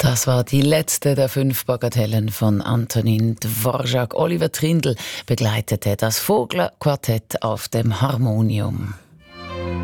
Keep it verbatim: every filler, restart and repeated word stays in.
Das war die letzte der fünf Bagatellen von Antonin Dvorak. Oliver Trindl begleitete das Vogler-Quartett auf dem Harmonium.